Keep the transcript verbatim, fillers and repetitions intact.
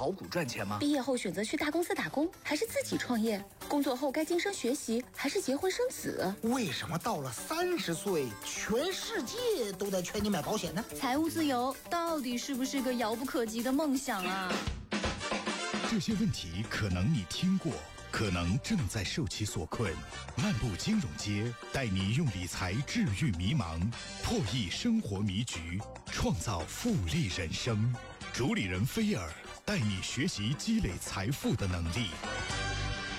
炒股赚钱吗？ 毕业后选择去大公司打工，还是自己创业？工作后该晋升学习，还是结婚生子？ 为什么到了三十岁，全世界都在劝你买保险呢？ 财务自由到底是不是个遥不可及的梦想啊？ 这些问题可能你听过，可能正在受其所困。漫步金融街，带你用理财治愈迷茫，破译生活迷局，创造复利人生。主理人菲尔带你学习积累财富的能力。